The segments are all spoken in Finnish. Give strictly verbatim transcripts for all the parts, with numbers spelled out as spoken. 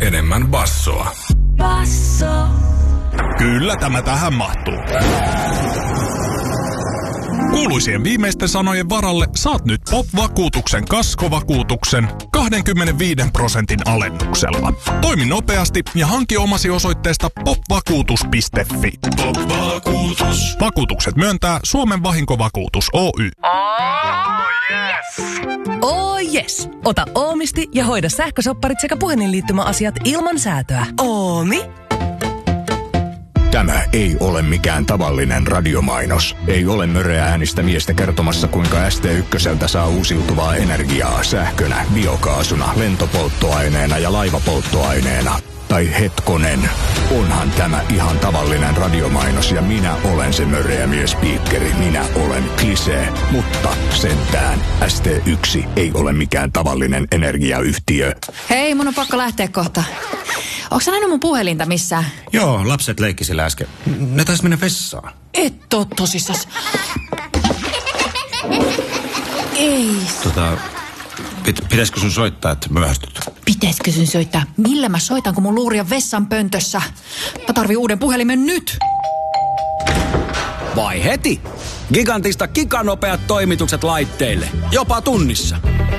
enemmän bassoa. Basso. Kyllä tämä tähän mahtuu. Kuuluisien viimeisten sanojen varalle saat nyt Pop-vakuutuksen kaskovakuutuksen kaksikymmentäviisi prosentin alennuksella. Toimi nopeasti ja hanki omasi osoitteesta popvakuutus piste fi. Pop-vakuutus. Vakuutukset myöntää Suomen vahinkovakuutus Oy. Oh, yes. Oh yes! Ota Oomisti ja hoida sähkösopparit sekä puhelinliittymäasiat ilman säätöä. Oomi. Tämä ei ole mikään tavallinen radiomainos. Ei ole möreä äänistä miestä kertomassa, kuinka S T ykköseltä saa uusiutuvaa energiaa sähkönä, biokaasuna, lentopolttoaineena ja laivapolttoaineena. Tai hetkonen, onhan tämä ihan tavallinen radiomainos ja minä olen se möreä miespiikkeri. Minä olen Klisee, mutta sentään S T yksi ei ole mikään tavallinen energiayhtiö. Hei, mun on pakko lähteä kohta. Onko sä nähnyt mun puhelinta missään? Joo, lapset leikki sillä äsken. Ne taisi mennä vessaan. Et oo tosissas. Ei. Tota, pit, pitäisikö sun soittaa, että myöhästyt? Pitäisikö sun soittaa? Millä mä soitan, kun mun luuri on vessan pöntössä? Mä tarvii uuden puhelimen nyt. Vai heti? Gigantista giganopeat toimitukset laitteille. Jopa tunnissa.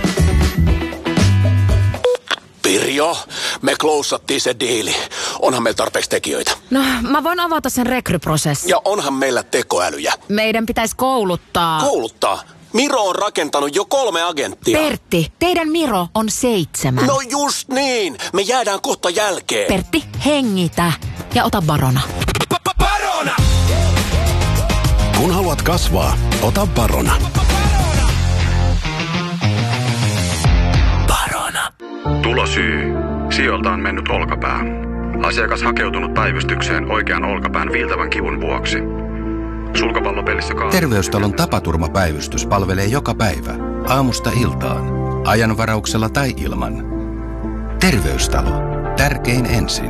Pirjo, me klousattiin se diili. Onhan meillä tarpeeksi tekijöitä. No, mä voin avata sen rekryprosessin. Ja onhan meillä tekoälyjä. Meidän pitäisi kouluttaa. Kouluttaa? Miro on rakentanut jo kolme agenttia. Pertti, teidän Miro on seitsemän. No just niin. Me jäädään kohta jälkeen. Pertti, hengitä ja ota Barona. Barona! Kun haluat kasvaa, ota Barona. Barona. Tulosyy. Sijoilta on mennyt olkapää. Asiakas hakeutunut päivystykseen oikean olkapään viiltävän kivun vuoksi. Sulkapallopelissä kaa... Terveystalon tapaturmapäivystys palvelee joka päivä, aamusta iltaan, ajanvarauksella tai ilman. Terveystalo. Tärkein ensin.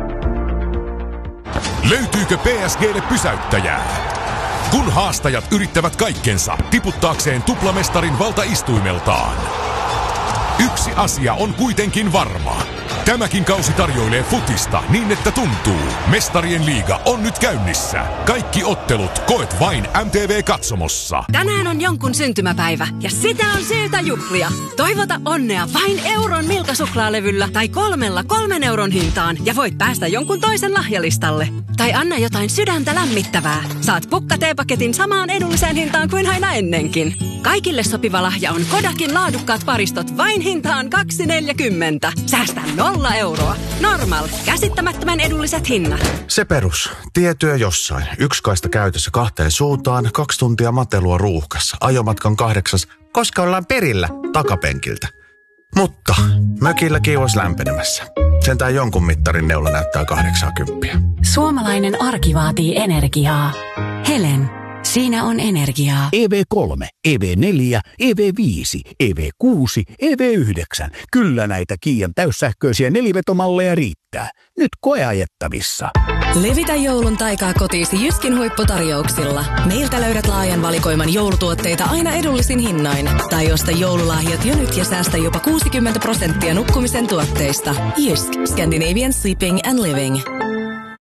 Löytyykö P S G:lle pysäyttäjää? Kun haastajat yrittävät kaikkensa tiputtaakseen tuplamestarin valtaistuimeltaan. Yksi asia on kuitenkin varma. Tämäkin kausi tarjoilee futista niin, että tuntuu. Mestarien liiga on nyt käynnissä. Kaikki ottelut koet vain M T V-katsomossa. Tänään on jonkun syntymäpäivä ja sitä on syytä juhlia. Toivota onnea vain euron Milka-suklaalevyllä tai kolmella kolmen euron hintaan ja voit päästä jonkun toisen lahjalistalle. Tai anna jotain sydäntä lämmittävää. Saat pukka-teepaketin samaan edulliseen hintaan kuin aina ennenkin. Kaikille sopiva lahja on Kodakin laadukkaat paristot vain hintaan kaksi neljäkymmentä. Säästä nolla euroa. Normal. Käsittämättömän edulliset hinnat. Se perus. Tietyö jossain. Yksi kaista käytössä kahteen suuntaan. Kaksi tuntia matelua ruuhkassa. Ajomatkan kahdeksas. Koska ollaan perillä takapenkiltä. Mutta mökilläkin olisi lämpenemässä. Sentään jonkun mittarin neula näyttää kahdeksankymmentä. Suomalainen arki vaatii energiaa. Helen. Siinä on energiaa. E V kolme, E V neljä, E V viisi, E V kuusi, E V yhdeksän. Kyllä näitä Kiian täyssähköisiä nelivetomalleja riittää. Nyt koeajettavissa. Levitä joulun taikaa kotiisi Jyskin huipputarjouksilla. Meiltä löydät laajan valikoiman joulutuotteita aina edullisin hinnoin. Tai osta joululahjat jo nyt ja säästä jopa kuusikymmentä prosenttia nukkumisen tuotteista. Jysk. Scandinavian Sleeping and Living.